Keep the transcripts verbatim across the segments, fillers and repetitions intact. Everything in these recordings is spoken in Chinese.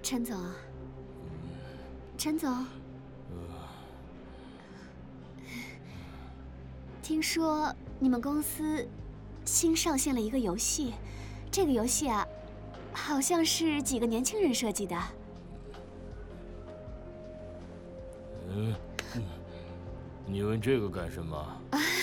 陈总，陈总，听说你们公司新上线了一个游戏，这个游戏啊，好像是几个年轻人设计的。 嗯，你问这个干什么？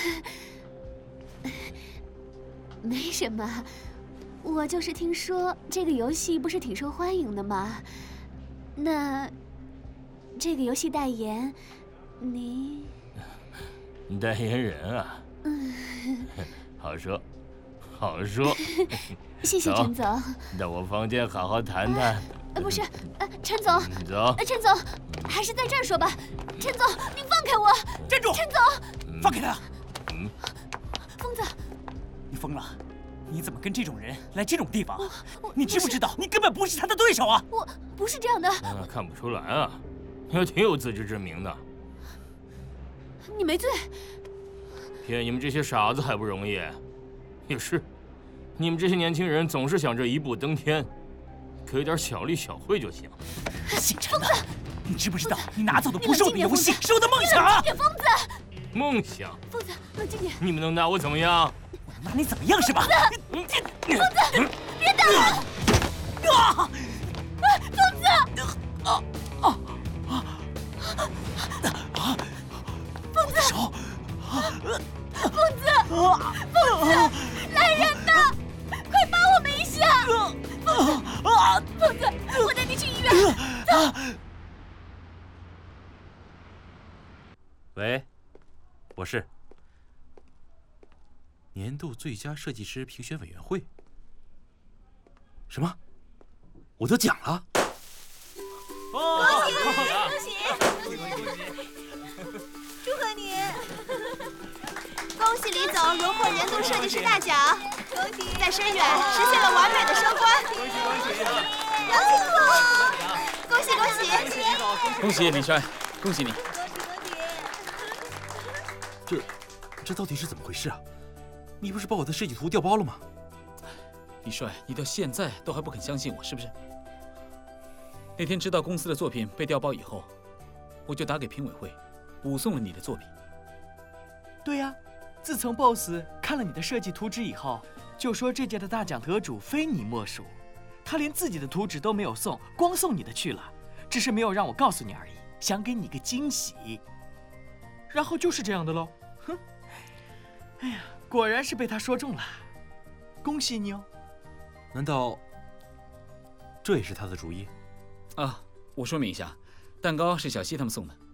没什么。 我就是听说这个游戏不是挺受欢迎的吗？那这个游戏代言，你…… 你代言人啊？嗯，好说，好说。 谢谢陈总。 到我房间好好谈谈。 呃，不是，呃，陈总。 走。 呃，陈总，还是在这儿说吧。陈总，你放开我！ 站住！ 陈总， 放开他！ 嗯。 疯子， 你疯了！ 你怎么跟这种人来这种地方？你知不知道，你根本不是他的对手啊！ 我不是这样的。 啊，看不出来啊，你还挺有自知之明的。 你没罪。 骗你们这些傻子还不容易？也是，你们这些年轻人总是想着一步登天，给点小利小惠就行。 姓陈的，你知不知道，你拿走的不是我的游戏，是我的梦想啊！ 疯子， 梦想。 疯子，冷静点。 你们能拿我怎么样？ 拿你怎么样是吧？ 疯子，疯子，别打我！啊！疯子！啊啊啊！疯子！ 手！ 疯子！疯子！来人呐！快帮我们一下！疯子！疯子，我带你去医院。走。 喂，我是。 年度最佳设计师评选委员会？什么？我得奖了！ 恭喜恭喜恭喜恭喜！祝贺你！恭喜李总荣获年度设计师大奖！恭喜！在深远实现了完美的收官！恭喜恭喜！恭喜恭喜！ 恭喜李帅，恭喜你！ 恭喜恭喜！ 这，这到底是怎么回事啊？ 你不是把我的设计图调包了吗？ 李帅，你到现在都还不肯相信我，是不是？那天知道公司的作品被调包以后，我就打给评委会，补送了你的作品。 对呀，自从 boss 看了你的设计图纸以后，就说这届的大奖得主非你莫属。他连自己的图纸都没有送，光送你的去了，只是没有让我告诉你而已，想给你个惊喜。然后就是这样的喽，哼！哎呀。 果然是被他说中了，恭喜你哦！ 难道这也是他的主意？ 啊，我说明一下，蛋糕是小西他们送的。